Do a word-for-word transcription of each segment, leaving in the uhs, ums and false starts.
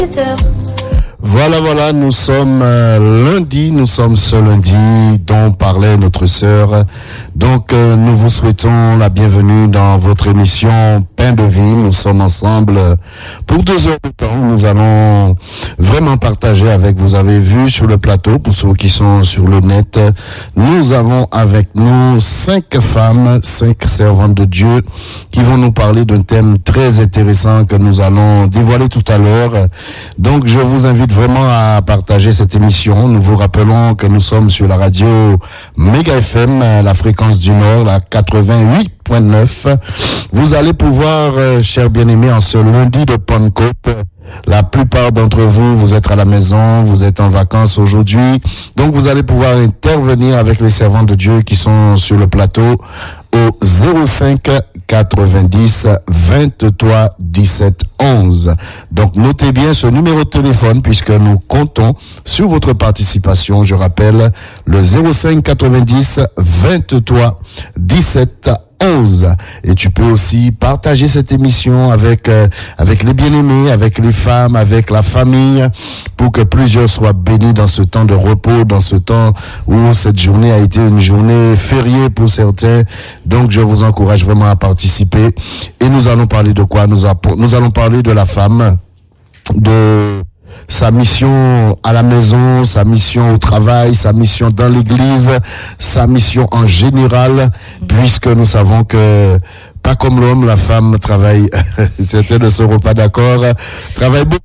Voilà, voilà, nous sommes euh, lundi, nous sommes ce lundi dont parlait notre sœur. Donc, euh, nous vous souhaitons la bienvenue dans votre émission Pain de vie. Nous sommes ensemble pour deux heures de temps. Nous allons vraiment partager avec, vous avez vu sur le plateau, pour ceux qui sont sur le net, nous avons avec nous cinq femmes, cinq servantes de Dieu qui vont nous parler d'un thème très intéressant que nous allons dévoiler tout à l'heure. Donc, je vous invite vraiment à partager cette émission. Nous vous rappelons que nous sommes sur la radio Méga F M, la fréquence du Nord, la quatre-vingt-huit point neuf. Vous allez pouvoir, euh, chers bien-aimés, en ce lundi de Pentecôte, la plupart d'entre vous, vous êtes à la maison, vous êtes en vacances aujourd'hui. Donc, vous allez pouvoir intervenir avec les servants de Dieu qui sont sur le plateau au zéro cinq quatre-vingt-dix vingt-trois dix-sept onze. Donc, notez bien ce numéro de téléphone puisque nous comptons sur votre participation. Je rappelle le zéro cinq quatre-vingt-dix vingt-trois dix-sept onze. Et tu peux aussi partager cette émission avec euh, avec les bien-aimés, avec les femmes, avec la famille, pour que plusieurs soient bénis dans ce temps de repos, dans ce temps où cette journée a été une journée fériée pour certains. Donc, je vous encourage vraiment à participer. Et nous allons parler de quoi? Nous, app- nous allons parler de la femme, de sa mission à la maison, sa mission au travail, sa mission dans l'église, sa mission en général, puisque nous savons que, pas comme l'homme, la femme travaille, certains ne seront pas d'accord, travaille beaucoup.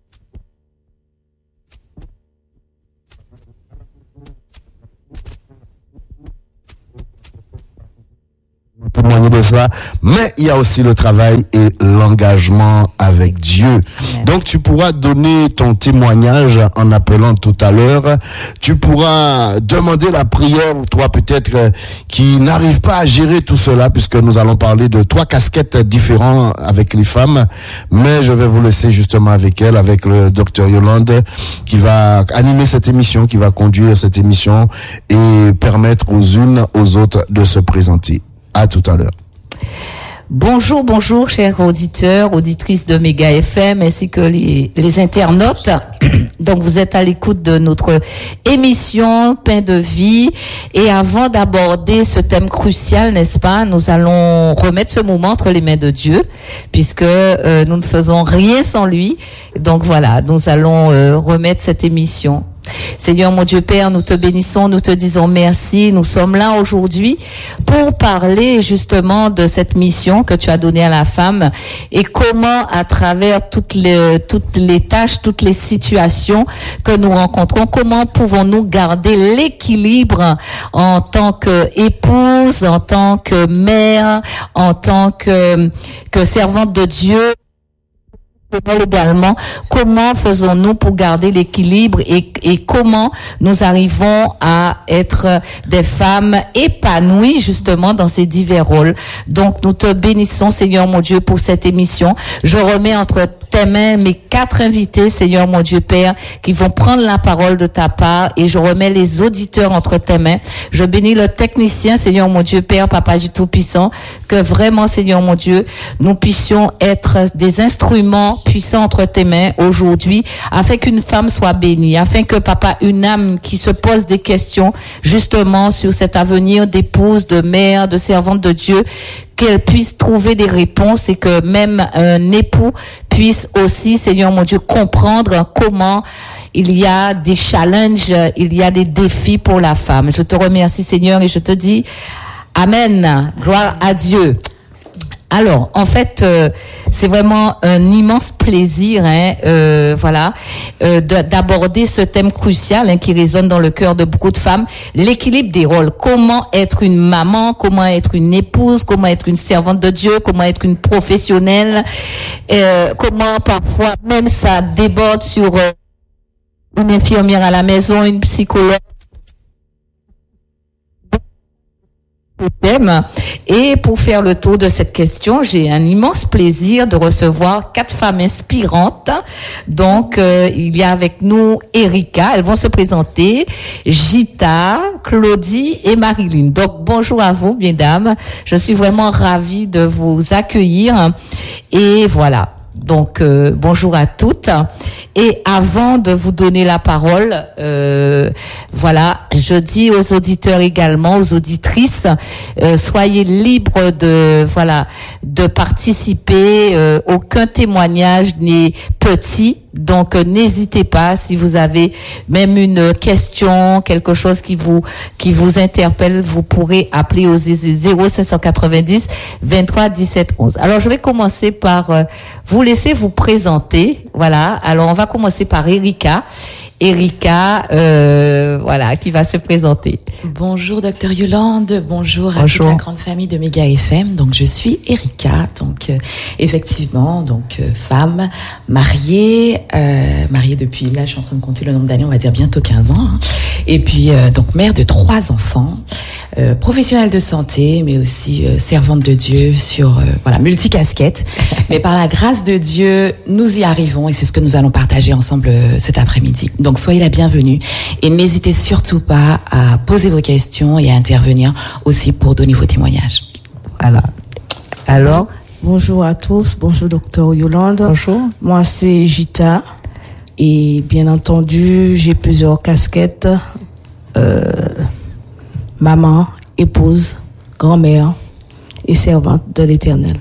Témoigner de ça, mais il y a aussi le travail et l'engagement avec Dieu. Amen. Donc tu pourras donner ton témoignage en appelant tout à l'heure. Tu pourras demander la prière, toi peut-être euh, qui n'arrive pas à gérer tout cela, puisque nous allons parler de trois casquettes différentes avec les femmes, mais je vais vous laisser justement avec elle, avec le docteur Yolande, qui va animer cette émission, qui va conduire cette émission et permettre aux unes aux autres de se présenter. À tout à l'heure. Bonjour, bonjour, chers auditeurs, auditrices de Méga F M, ainsi que les, les internautes. Donc, vous êtes à l'écoute de notre émission Pain de vie. Et avant d'aborder ce thème crucial, n'est-ce pas, nous allons remettre ce moment entre les mains de Dieu, puisque euh, nous ne faisons rien sans lui. Donc, voilà, nous allons euh, remettre cette émission. Seigneur mon Dieu Père, nous te bénissons, nous te disons merci. Nous sommes là aujourd'hui pour parler justement de cette mission que tu as donnée à la femme et comment à travers toutes les, toutes les tâches, toutes les situations que nous rencontrons, comment pouvons-nous garder l'équilibre en tant qu'épouse, en tant que mère, en tant que, que servante de Dieu. Également, comment faisons-nous pour garder l'équilibre et, et comment nous arrivons à être des femmes épanouies justement dans ces divers rôles. Donc, nous te bénissons, Seigneur mon Dieu, pour cette émission. Je remets entre tes mains mes quatre invités, Seigneur mon Dieu Père, qui vont prendre la parole de ta part, et je remets les auditeurs entre tes mains. Je bénis le technicien, Seigneur mon Dieu Père, Papa du Tout-Puissant, que vraiment, Seigneur mon Dieu, nous puissions être des instruments puissant entre tes mains aujourd'hui, afin qu'une femme soit bénie, afin que papa, une âme qui se pose des questions justement sur cet avenir d'épouse, de mère, de servante de Dieu, qu'elle puisse trouver des réponses et que même un époux puisse aussi, Seigneur mon Dieu, comprendre comment il y a des challenges, il y a des défis pour la femme. Je te remercie, Seigneur, et je te dis Amen. Gloire à Dieu. Alors, en fait, euh, c'est vraiment un immense plaisir, hein, euh, voilà, euh, de, d'aborder ce thème crucial hein, qui résonne dans le cœur de beaucoup de femmes, l'équilibre des rôles. Comment être une maman, comment être une épouse, comment être une servante de Dieu, comment être une professionnelle, euh, comment parfois même ça déborde sur euh, une infirmière à la maison, une psychologue. Thème. Et pour faire le tour de cette question, j'ai un immense plaisir de recevoir quatre femmes inspirantes. Donc, euh, il y a avec nous Erika. Elles vont se présenter. Gita, Claudie et Marilyn. Donc, bonjour à vous, mesdames. Je suis vraiment ravie de vous accueillir. Et voilà. Donc euh, bonjour à toutes. Et avant de vous donner la parole, euh, voilà, je dis aux auditeurs également, aux auditrices, euh, soyez libres de voilà de participer. Euh, aucun témoignage n'est petit. Donc euh, n'hésitez pas, si vous avez même une question, quelque chose qui vous qui vous interpelle, vous pourrez appeler au zéro cinq cent quatre-vingt-dix vingt-trois dix-sept onze. Alors je vais commencer par euh, vous laisser vous présenter. Voilà. Alors on va commencer par Erika. Erika, euh, voilà, qui va se présenter. Bonjour Docteur Yolande, bonjour, bonjour à toute la grande famille de Méga F M. Donc je suis Erika, donc euh, effectivement, donc euh, femme, mariée, euh, mariée depuis, là je suis en train de compter le nombre d'années, on va dire bientôt quinze ans. Hein. Et puis euh, donc mère de trois enfants, euh, professionnelle de santé, mais aussi euh, servante de Dieu sur, euh, voilà, multicasquette. Mais par la grâce de Dieu, nous y arrivons et c'est ce que nous allons partager ensemble euh, cet après-midi. Donc soyez la bienvenue et n'hésitez surtout pas à poser vos questions et à intervenir aussi pour donner vos témoignages. Voilà. Alors, bonjour à tous, bonjour Docteur Yolande. Bonjour. Moi c'est Gita et bien entendu j'ai plusieurs casquettes, euh, maman, épouse, grand-mère et servante de l'Éternel.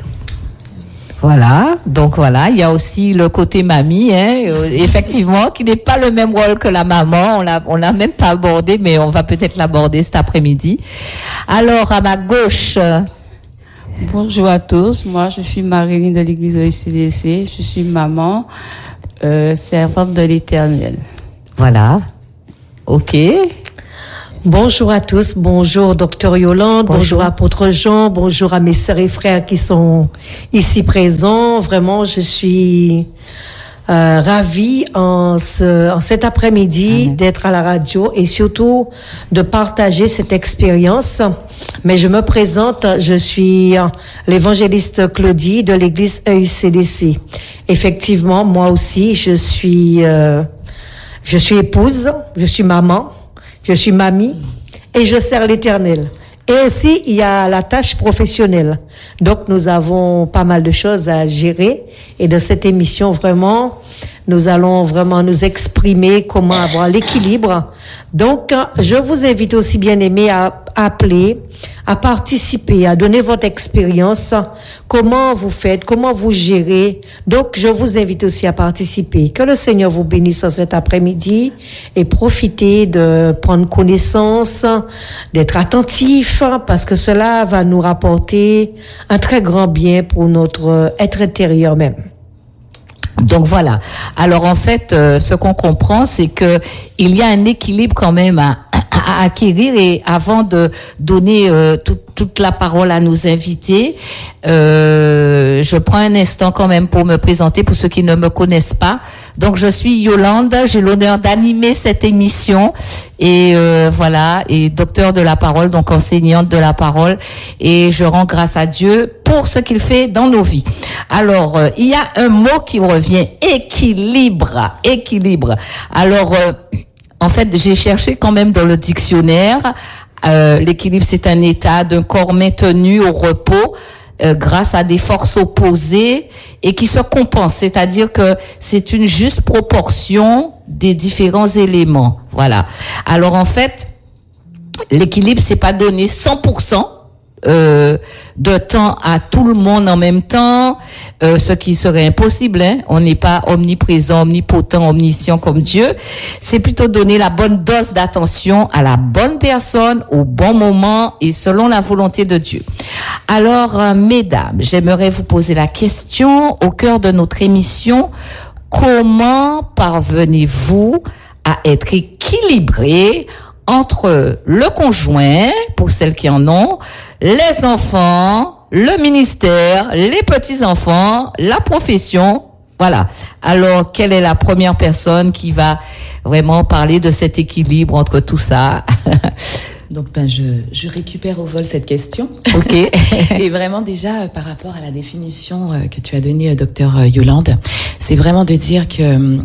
Voilà, donc voilà, il y a aussi le côté mamie, hein, euh, effectivement, qui n'est pas le même rôle que la maman. On l'a, on l'a même pas abordé, mais on va peut-être l'aborder cet après-midi. Alors, à ma gauche. Euh... Bonjour à tous, moi je suis Marilyn de l'église de l'I C D C, je suis maman, euh, servante de l'Éternel. Voilà, ok. Bonjour à tous, bonjour Docteur Yolande, bonjour. bonjour Apôtre Jean, bonjour à mes sœurs et frères qui sont ici présents. Vraiment, je suis euh, ravie en, ce, en cet après-midi Amen. D'être à la radio et surtout de partager cette expérience. Mais je me présente, je suis l'évangéliste Claudie de l'église E U C D C. Effectivement, moi aussi, je suis, euh, je suis épouse, je suis maman. Je suis mamie et je sers l'Éternel. Et aussi, il y a la tâche professionnelle. Donc, nous avons pas mal de choses à gérer. Et dans cette émission, vraiment, nous allons vraiment nous exprimer comment avoir l'équilibre. Donc, je vous invite aussi, bien aimés, à appeler, à participer, à donner votre expérience, comment vous faites, comment vous gérez. Donc, je vous invite aussi à participer. Que le Seigneur vous bénisse cet après-midi et profitez de prendre connaissance, d'être attentif, parce que cela va nous rapporter un très grand bien pour notre être intérieur même. Donc voilà. Alors en fait, euh, ce qu'on comprend, c'est que il y a un équilibre quand même à, à acquérir. Et avant de donner euh, tout, toute la parole à nos invités, euh, je prends un instant quand même pour me présenter pour ceux qui ne me connaissent pas. Donc je suis Yolande, j'ai l'honneur d'animer cette émission et euh, voilà, et docteur de la parole, donc enseignante de la parole, et je rends grâce à Dieu pour ce qu'il fait dans nos vies. Alors euh, il y a un mot qui revient, équilibre, équilibre. Alors euh, en fait, j'ai cherché quand même dans le dictionnaire, euh, l'équilibre c'est un état d'un corps maintenu au repos Euh, grâce à des forces opposées et qui se compensent, c'est-à-dire que c'est une juste proportion des différents éléments. Voilà. Alors en fait, l'équilibre c'est pas donner cent pour cent euh, de temps à tout le monde en même temps, euh, ce qui serait impossible. Hein. On n'est pas omniprésent, omnipotent, omniscient comme Dieu. C'est plutôt donner la bonne dose d'attention à la bonne personne au bon moment et selon la volonté de Dieu. Alors, euh, mesdames, j'aimerais vous poser la question au cœur de notre émission. Comment parvenez-vous à être équilibré entre le conjoint, pour celles qui en ont, les enfants, le ministère, les petits-enfants, la profession? Voilà. Alors, quelle est la première personne qui va vraiment parler de cet équilibre entre tout ça? Donc, ben, je, je récupère au vol cette question. Ok. Et vraiment, déjà, euh, par rapport à la définition euh, que tu as donnée, euh, docteur Yolande, c'est vraiment de dire que euh,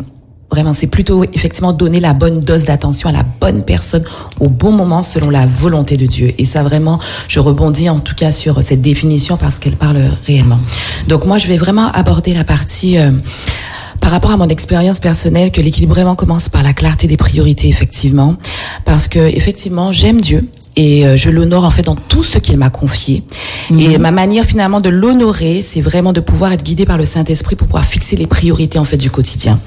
Vraiment, c'est plutôt effectivement donner la bonne dose d'attention à la bonne personne au bon moment selon la volonté de Dieu. Et ça vraiment, je rebondis en tout cas sur cette définition parce qu'elle parle réellement. Donc moi, je vais vraiment aborder la partie euh, par rapport à mon expérience personnelle, que l'équilibre vraiment commence par la clarté des priorités, effectivement, parce que effectivement, j'aime Dieu. Et je l'honore en fait dans tout ce qu'il m'a confié. Mmh. Et ma manière finalement de l'honorer, c'est vraiment de pouvoir être guidé par le Saint-Esprit pour pouvoir fixer les priorités en fait du quotidien.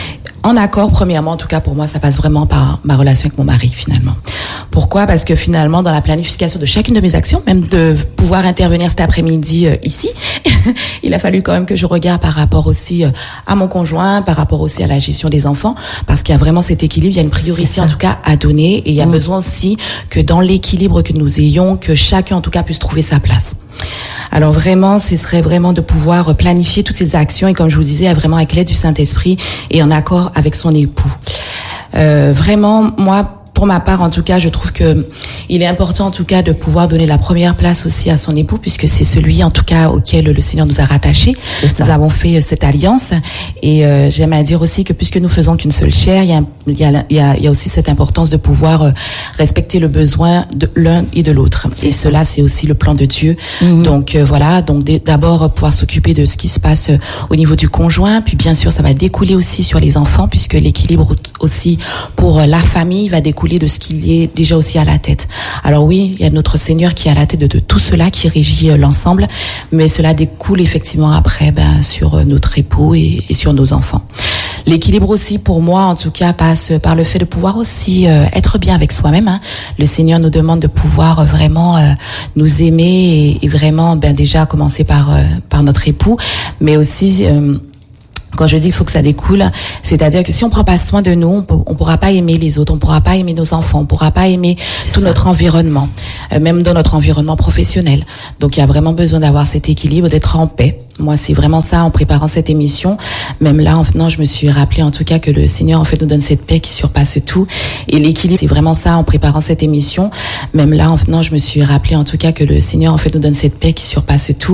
En accord, premièrement, en tout cas pour moi, ça passe vraiment par ma relation avec mon mari finalement. Pourquoi ? Parce que finalement, dans la planification de chacune de mes actions, même de pouvoir intervenir cet après-midi euh, ici, il a fallu quand même que je regarde par rapport aussi euh, à mon conjoint, par rapport aussi à la gestion des enfants, parce qu'il y a vraiment cet équilibre, il y a une priorité en tout cas à donner, et il y a mmh. besoin aussi que dans l'équilibre que nous ayons, que chacun en tout cas puisse trouver sa place. Alors vraiment, ce serait vraiment de pouvoir planifier toutes ces actions, et comme je vous disais, vraiment avec l'aide du Saint-Esprit et en accord avec son époux. Euh, vraiment, moi, pour ma part, en tout cas, je trouve que il est important, en tout cas, de pouvoir donner la première place aussi à son époux, puisque c'est celui, en tout cas, auquel le Seigneur nous a rattachés. Nous avons fait euh, cette alliance, et euh, j'aime à dire aussi que puisque nous faisons qu'une seule chair, il y a, il y a, il y a, il y a aussi cette importance de pouvoir euh, respecter le besoin de l'un et de l'autre. Et ça. Cela, c'est aussi le plan de Dieu. Mm-hmm. Donc euh, voilà, donc d- d'abord pouvoir s'occuper de ce qui se passe euh, au niveau du conjoint, puis bien sûr, ça va découler aussi sur les enfants, puisque l'équilibre aussi pour euh, la famille va découler de ce qu'il y est déjà aussi à la tête. Alors oui, il y a notre Seigneur qui est à la tête de, de tout cela, qui régit euh, l'ensemble, mais cela découle effectivement après ben, sur euh, notre époux et, et sur nos enfants. L'équilibre aussi, pour moi, en tout cas, passe par le fait de pouvoir aussi euh, être bien avec soi-même. Hein. Le Seigneur nous demande de pouvoir euh, vraiment euh, nous aimer et, et vraiment ben, déjà commencer par, euh, par notre époux, mais aussi... Euh, Quand je dis qu'il faut que ça découle, c'est-à-dire que si on prend pas soin de nous, on, on pourra pas aimer les autres, on pourra pas aimer nos enfants, on pourra pas aimer c'est tout ça. Notre environnement, euh, même dans notre environnement professionnel. Donc il y a vraiment besoin d'avoir cet équilibre, d'être en paix. Moi, c'est vraiment ça en préparant cette émission. Même là, en venant, je me suis rappelé en tout cas que le Seigneur en fait nous donne cette paix qui surpasse tout. Et l'équilibre, c'est vraiment ça en préparant cette émission. Même là, en venant, je me suis rappelé en tout cas que le Seigneur en fait nous donne cette paix qui surpasse tout.